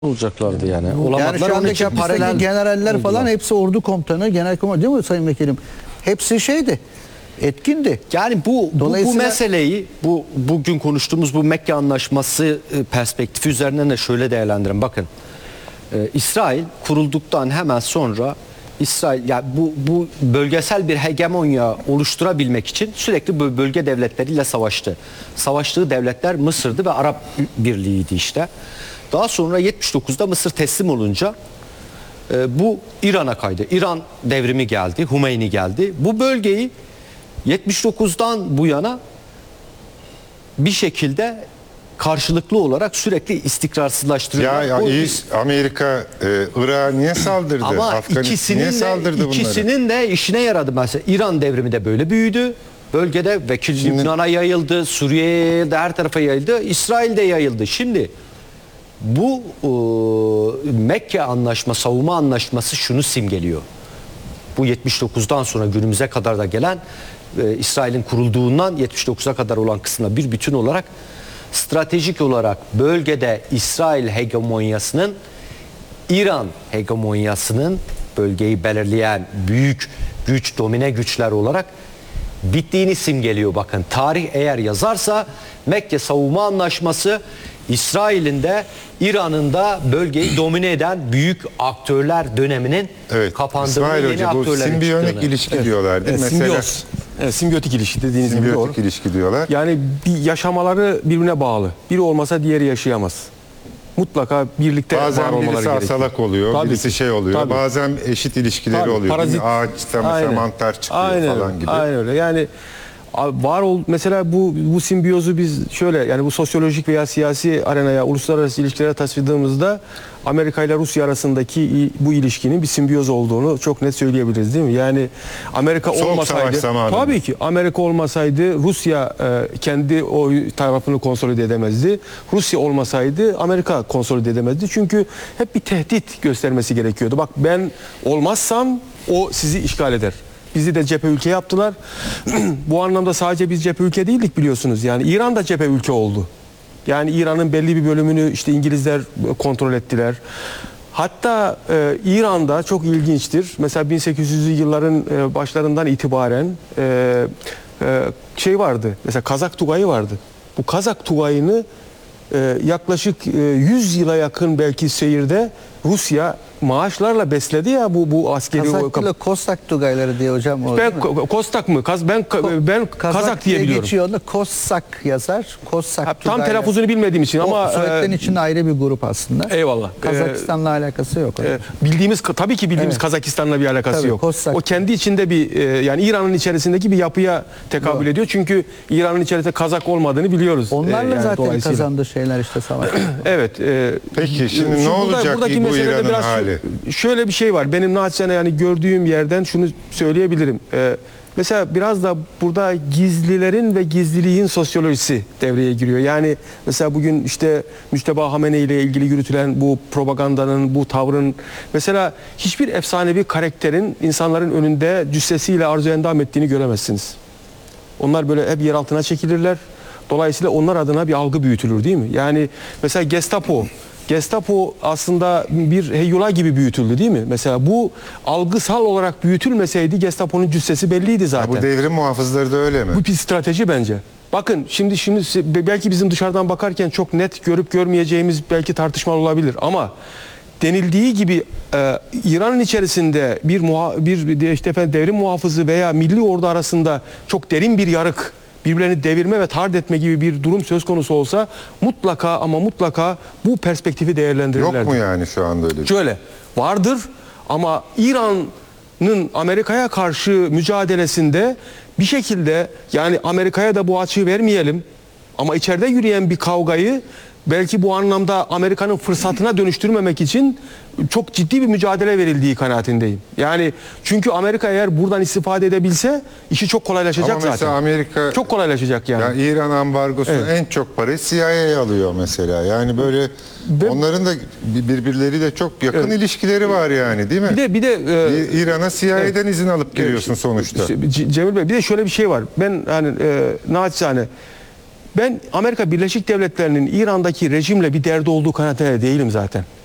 olacaklardı yani. Yani Olamadılar. şu Onun andaki için hapisteki paralel generaller oldular. falan hepsi ordu komutanı, genelkurmay değil mi Sayın Vekilim? Hepsi şeydi, etkindi. Yani bu Dolayısıyla- meseleyi bugün konuştuğumuz bu Mekke Anlaşması perspektifi üzerinden de şöyle değerlendirin. Bakın İsrail kurulduktan hemen sonra İsrail yani bu bölgesel bir hegemonya oluşturabilmek için sürekli bu bölge devletleriyle savaştı. Savaştığı devletler Mısır'dı ve Arap Birliği'ydi işte. Daha sonra 79'da Mısır teslim olunca bu İran'a kaydı. İran devrimi geldi, Hümeyni geldi. Bu bölgeyi 79'dan bu yana bir şekilde karşılıklı olarak sürekli istikrarsızlaştırıyorlar. Amerika Irak'a niye saldırdı? Ama Afganistan'a niye saldırdı ikisinin de işine yaradı. Mesela İran devrimi de böyle büyüdü. Bölgede Lübnan'a yayıldı, Suriye'ye yayıldı, her tarafa yayıldı. İsrail'de yayıldı. Şimdi bu Mekke Anlaşması, savunma anlaşması şunu simgeliyor. Bu 79'dan sonra günümüze kadar da gelen İsrail'in kurulduğundan 79'a kadar olan kısmına bir bütün olarak stratejik olarak bölgede İsrail hegemonyasının İran hegemonyasının bölgeyi belirleyen büyük güç, domine güçler olarak bittiğini simgeliyor. Bakın tarih eğer yazarsa Mekke Savunma Anlaşması İsrail'in de İran'ın da bölgeyi domine eden büyük aktörler döneminin kapandığını, İsmail yeni Hoca, bu aktörlerin simbiyonik çıktığını. ilişki diyorlar değil mi? Mesela Simbiyoz. Evet, simbiyotik ilişki dediğiniz gibi doğru. simbiyotik ilişki diyorlar. Yani bir yaşamaları birbirine bağlı. Biri olmasa diğeri yaşayamaz. Mutlaka birlikte var Bazen olmaları birisi gerekiyor. asalak oluyor, Tabii birisi ki. şey oluyor. Tabii. Bazen eşit ilişkileri Tabii, oluyor. parazit. Ağaçta mesela Aynen. mantar çıkıyor Aynen falan öyle. gibi. Aynen öyle. Yani mesela bu simbiyozu biz şöyle, yani bu sosyolojik veya siyasi arenaya, uluslararası ilişkilere taşıdığımızda Amerika ile Rusya arasındaki bu ilişkinin bir simbiyoz olduğunu çok net söyleyebiliriz, değil mi? Yani Amerika Soğuk olmasaydı, savaş zamanında. tabii ki Amerika olmasaydı Rusya kendi o tarafını konsolide edemezdi. Rusya olmasaydı Amerika konsolide edemezdi. Çünkü hep bir tehdit göstermesi gerekiyordu. Bak, ben olmazsam o sizi işgal eder. Bizi de cephe ülke yaptılar. Bu anlamda sadece biz cephe ülke değildik, biliyorsunuz. Yani İran da cephe ülke oldu. Yani İran'ın belli bir bölümünü işte İngilizler kontrol ettiler. Hatta İran'da çok ilginçtir. Mesela 1800'lü yılların başlarından itibaren şey vardı. Mesela Kazak Tugayı vardı. Bu Kazak Tugayı'nı yaklaşık 100 yıla yakın belki seyirde Rusya maaşlarla besledi ya bu askeri. Kazaklı Kossak Tugayları diye hocam. O, Ben değil mi? Kostak mı? Ben Kazak diye biliyorum. Geçiyor onda, Kossak yazar. Kossak Tam Tugayları. telaffuzunu bilmediğim için ama Sovyetlerin içinde ayrı bir grup aslında. eyvallah. Kazakistan'la alakası yok. Tabii ki bildiğimiz Evet. Kazakistan'la bir alakası Tabii, yok. Kossak. O kendi içinde bir yani İran'ın içerisindeki bir yapıya tekabül ediyor. Çünkü İran'ın içerisinde Kazak olmadığını biliyoruz. Onlarla Yani zaten dolayısıyla. kazandığı şeyler işte savaş. Evet. Peki şimdi ne Burada- olacak buradaki bu meselede İran'ın biraz hali? şöyle bir şey var. Benim naçizane yani gördüğüm yerden şunu söyleyebilirim. Mesela biraz da burada gizlilerin ve gizliliğin sosyolojisi devreye giriyor. Yani mesela bugün işte Müçteba Hamenei ile ilgili yürütülen bu propagandanın, bu tavrın, mesela hiçbir efsanevi karakterin insanların önünde cüssesiyle arzu endam ettiğini göremezsiniz. Onlar böyle hep yer altına çekilirler. Dolayısıyla onlar adına bir algı büyütülür, değil mi? Yani mesela Gestapo aslında bir heyula gibi büyütüldü, değil mi? Mesela bu algısal olarak büyütülmeseydi Gestapo'nun cüssesi belliydi zaten. Bu devrim muhafızları da öyle mi? Bu bir strateji bence. Bakın şimdi belki bizim dışarıdan bakarken çok net görüp görmeyeceğimiz belki tartışmalı olabilir ama denildiği gibi İran'ın içerisinde bir işte devrim muhafızı veya milli ordu arasında çok derin bir yarık, birbirlerini devirme ve tard etme gibi bir durum söz konusu olsa mutlaka bu perspektifi değerlendirirlerdi. Yok mu yani şu anda öyle? Şöyle vardır ama İran'ın Amerika'ya karşı mücadelesinde bir şekilde, yani Amerika'ya da bu açığı vermeyelim ama içeride yürüyen bir kavgayı belki bu anlamda Amerika'nın fırsatına dönüştürmemek için çok ciddi bir mücadele verildiği kanaatindeyim. Yani çünkü Amerika eğer buradan istifade edebilse işi çok kolaylaşacak Ama mesela zaten. Amerika Çok kolaylaşacak yani. Yani İran ambargosu en çok parayı CIA'ya alıyor mesela. Yani böyle onların da birbirleriyle çok yakın ilişkileri var yani, değil mi? Bir de İran'a CIA'den izin alıp giriyorsun sonuçta. Cemil Bey, bir de şöyle bir şey var. Ben hani naçizane Ben Amerika Birleşik Devletleri'nin İran'daki rejimle bir derdi olduğu kanaatinde değilim zaten.